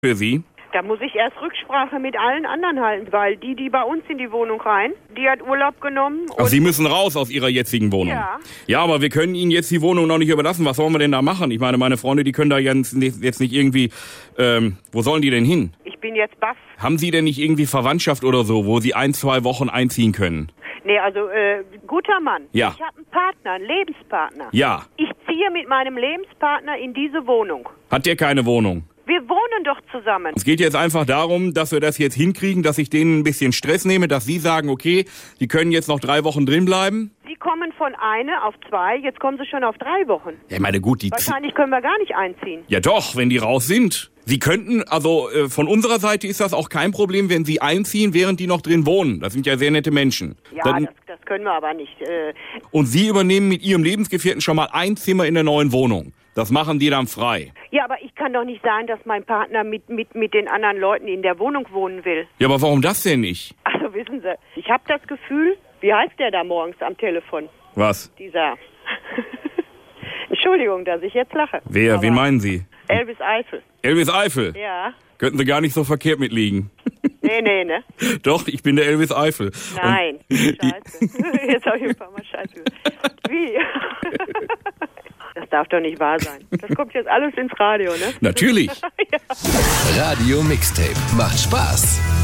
für Sie? Da muss ich erst Rücksprache mit allen anderen halten, weil die bei uns in die Wohnung rein, die hat Urlaub genommen. Ach, Sie müssen raus aus Ihrer jetzigen Wohnung. Ja. Ja, aber wir können Ihnen jetzt die Wohnung noch nicht überlassen. Was sollen wir denn da machen? Ich meine, meine Freunde, die können da jetzt nicht irgendwie, wo sollen die denn hin? Ich bin jetzt baff. Haben Sie denn nicht irgendwie Verwandtschaft oder so, wo Sie 1-2 Wochen einziehen können? Nee, also, guter Mann. Ja. Ich habe einen Partner, einen Lebenspartner. Ja. Ich ziehe mit meinem Lebenspartner in diese Wohnung. Hat der keine Wohnung? Wir wohnen doch zusammen. Es geht jetzt einfach darum, dass wir das jetzt hinkriegen, dass ich denen ein bisschen Stress nehme, dass Sie sagen, okay, die können jetzt noch 3 Wochen drin bleiben. Sie kommen von 1 auf 2, jetzt kommen sie schon auf 3 Wochen. Ja, ich meine, gut, Wahrscheinlich können wir gar nicht einziehen. Ja doch, wenn die raus sind. Sie könnten, also von unserer Seite ist das auch kein Problem, wenn Sie einziehen, während die noch drin wohnen. Das sind ja sehr nette Menschen. Ja, das können wir aber nicht. Und Sie übernehmen mit Ihrem Lebensgefährten schon mal ein Zimmer in der neuen Wohnung. Das machen die dann frei. Ja, aber ich kann doch nicht sagen, dass mein Partner mit den anderen Leuten in der Wohnung wohnen will. Ja, aber warum das denn nicht? Also wissen Sie, ich habe das Gefühl, wie heißt der da morgens am Telefon? Was? Dieser. Entschuldigung, dass ich jetzt lache. Wer? Aber Wen meinen Sie? Elvis Eifel. Elvis Eifel? Ja. Könnten Sie gar nicht so verkehrt mitliegen. Nee, ne? Doch, ich bin der Elvis Eifel. Nein, scheiße. Jetzt habe ich ein paar Mal scheiße gesagt. Wie? Das darf doch nicht wahr sein. Das kommt jetzt alles ins Radio, ne? Natürlich. Ja. Radio Mixtape. Macht Spaß.